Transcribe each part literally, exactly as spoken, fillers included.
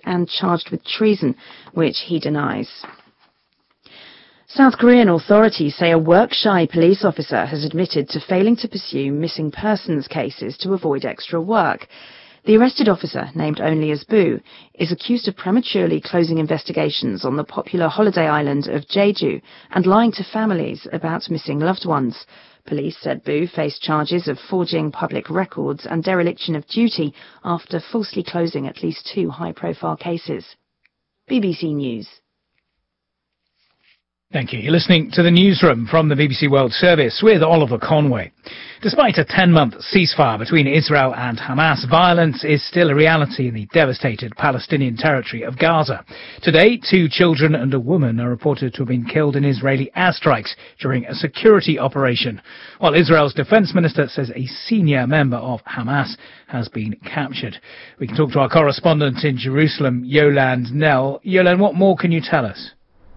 and charged with treason, which he denies. South Korean authorities say a work-shy police officer has admitted to failing to pursue missing persons cases to avoid extra work. The arrested officer, named only as Boo, is accused of prematurely closing investigations on the popular holiday island of Jeju and lying to families about missing loved ones. Police said Boo faced charges of forging public records and dereliction of duty after falsely closing at least two high-profile cases. B B C News. Thank you. You're listening to the newsroom from the B B C World Service with Oliver Conway. Despite a ten-month ceasefire between Israel and Hamas, violence is still a reality in the devastated Palestinian territory of Gaza. Today, two children and a woman are reported to have been killed in Israeli airstrikes during a security operation, while Israel's defense minister says a senior member of Hamas has been captured. We can talk to our correspondent in Jerusalem, Yolande Knell. Yolande, what more can you tell us?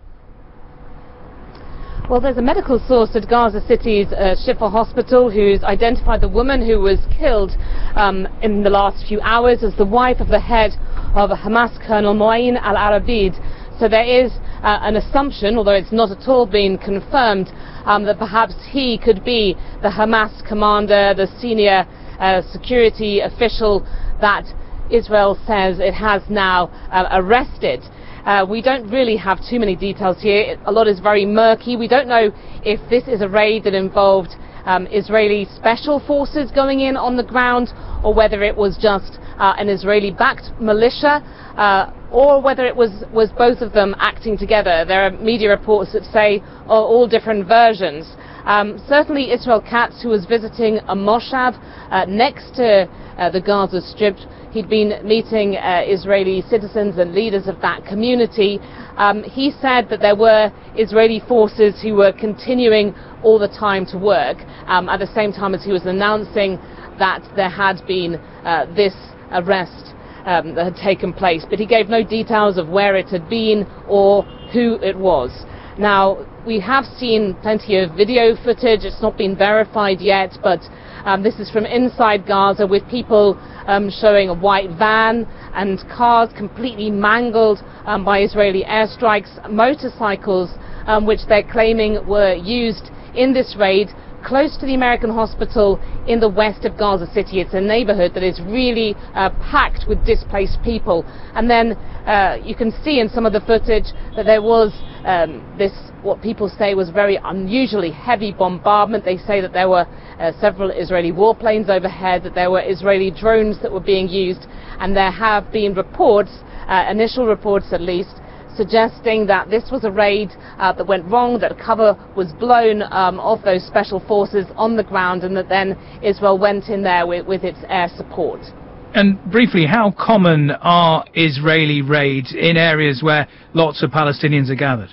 Well, there's a medical source at Gaza City's uh, Shifa Hospital who's identified the woman who was killed um, in the last few hours as the wife of the head of Hamas Colonel Moain al-Arabid. So there is uh, an assumption, although it's not at all been confirmed, um, that perhaps he could be the Hamas commander, the senior uh, security official that Israel says it has now uh, arrested. Uh, we don't really have too many details here. A lot is very murky. We don't know if this is a raid that involved um, Israeli special forces going in on the ground, or whether it was just uh, an Israeli-backed militia, uh, or whether it was, was both of them acting together. There are media reports that say uh, all different versions. Um, certainly Israel Katz, who was visiting a moshav uh, next to uh, the Gaza Strip, he'd been meeting uh, Israeli citizens and leaders of that community. Um, he said that there were Israeli forces who were continuing all the time to work, um, at the same time as he was announcing that there had been uh, this arrest um, that had taken place. But he gave no details of where it had been or who it was. Now, we have seen plenty of video footage. It's not been verified yet, but um, this is from inside Gaza, with people um, showing a white van and cars completely mangled um, by Israeli airstrikes, motorcycles um, which they're claiming were used in this raid close to the American hospital in the west of Gaza City. It's a neighborhood that is really uh, packed with displaced people. And then uh, you can see in some of the footage that there was um, this, what people say was very unusually heavy bombardment. They say that there were uh, several Israeli warplanes overhead, that there were Israeli drones that were being used, and there have been reports, uh, initial reports at least, suggesting that this was a raid uh, that went wrong, that cover was blown um, of those special forces on the ground, and that then Israel went in there with, with its air support. And briefly, how common are Israeli raids in areas where lots of Palestinians are gathered?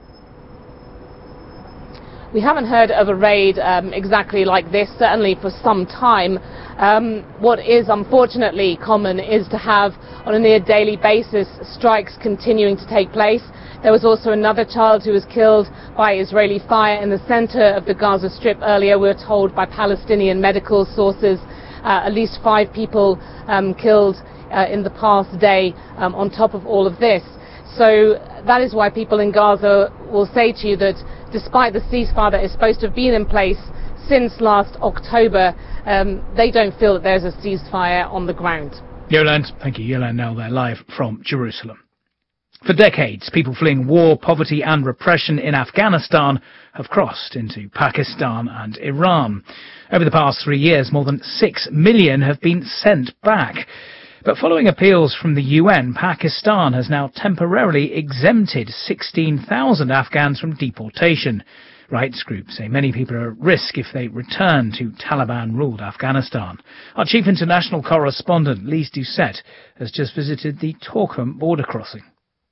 We haven't heard of a raid um, exactly like this, certainly for some time. Um, what is unfortunately common is to have, on a near daily basis, strikes continuing to take place. There was also another child who was killed by Israeli fire in the center of the Gaza Strip earlier, we were told by Palestinian medical sources. Uh, at least five people um, killed uh, in the past day um, on top of all of this. So that is why people in Gaza will say to you that despite the ceasefire that is supposed to have been in place since last October, um, they don't feel that there's a ceasefire on the ground. Yolande, thank you. Yolande now there live from Jerusalem. For decades, people fleeing war, poverty and repression in Afghanistan have crossed into Pakistan and Iran. Over the past three years, more than six million have been sent back. But following appeals from the U N, Pakistan has now temporarily exempted sixteen thousand Afghans from deportation. Rights groups say many people are at risk if they return to Taliban-ruled Afghanistan. Our chief international correspondent, Lise Doucette, has just visited the Torkham border crossing.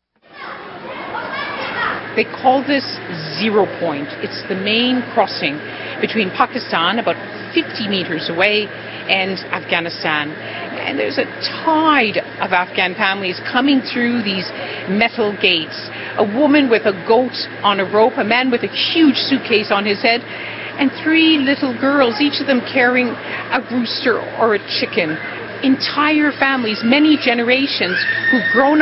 They call this Zero Point. It's the main crossing between Pakistan, about fifty meters away, and Afghanistan. And there's a tide of Afghan families coming through these metal gates. A woman with a goat on a rope, a man with a huge suitcase on his head, and three little girls, each of them carrying a rooster or a chicken. Entire families, many generations, who've grown